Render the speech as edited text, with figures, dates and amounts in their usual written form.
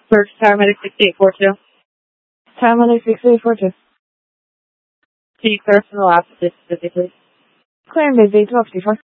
Search paramedic 6842. Paramedic 6842. Can you clear from the last statistic, please? Clear midway to 54.